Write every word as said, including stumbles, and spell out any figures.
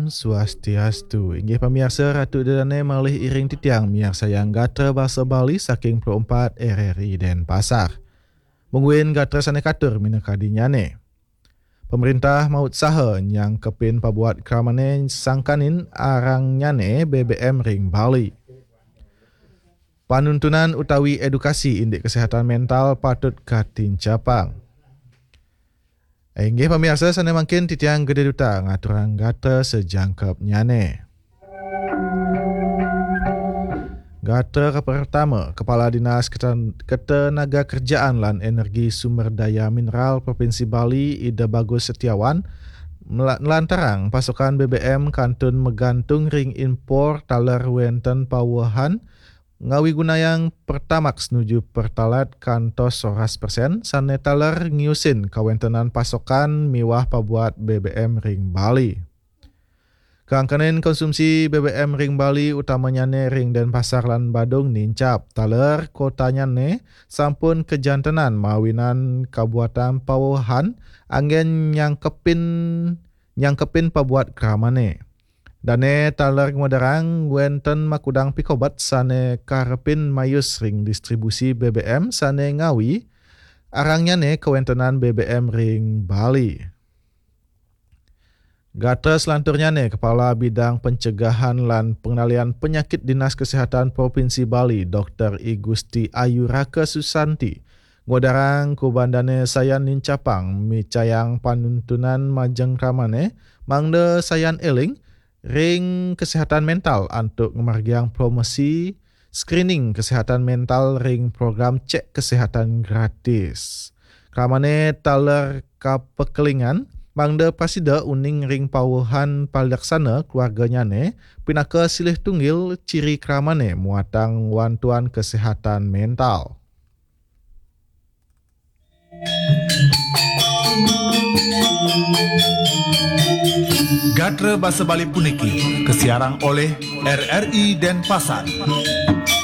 Om Swastiastu. Inggih pamirsa, Ratu Dedane malih iring titiang miarsa yang gatra bahasa Bali saking perempat R R I Denpasar. Mungguin gatra sane katur minakadi nyane. Pemerintah maut saha yang kepin pabuat kramane sangkanin arang nyane B B M ring Bali. Panuntunan utawi edukasi indik kesehatan mental patut katincapang. Inggih pamirsa, sana makin titiang gede duta ngaturang gatra sejangkap nyane. Gatra ke pertama, Kepala Dinas Ketenagakerjaan lan Energi Sumber Daya Mineral Provinsi Bali Ida Bagus Setiawan melantarang pasokan B B M kantun megantung ring impor taler wenten pawahan ngawi gunayang Pertamax nuju Pertalite kantos soras persen sane taler ngiusin kawentenan pasokan miwah pabuat B B M ring Bali. Keangkanin konsumsi B B M ring Bali utamanya ne ring Denpasar lan Badung nincap taler kotanya ne sampun kejantenan mawinan kabuatan pawahan angin nyangkepin nyangkepin pabuat kramane. Dane taler ngodarang wenten makudang pikobat sane karepin mayus ring distribusi B B M sane ngawi arangnya ne kewentenan B B M ring Bali. Gatra selanturnya ne Kepala Bidang Pencegahan lan Pengendalian Penyakit Dinas Kesehatan Provinsi Bali Doktor I Gusti Ayu Raka Susanti ngodarang kubandane sayan nincapang micayang panuntunan majeng kramane mangde sayan eling ring kesehatan mental untuk ngemargiang promosi screening kesehatan mental ring program cek kesehatan gratis. Kamane taler kapekelingan mangde pasida uning ring pawahan palaksana keluarganya ne pinaka silih tunggil ciri kramane muatang wantuan kesehatan mental. Gatra Bahasa Bali puniki kesiarang oleh R R I Denpasar.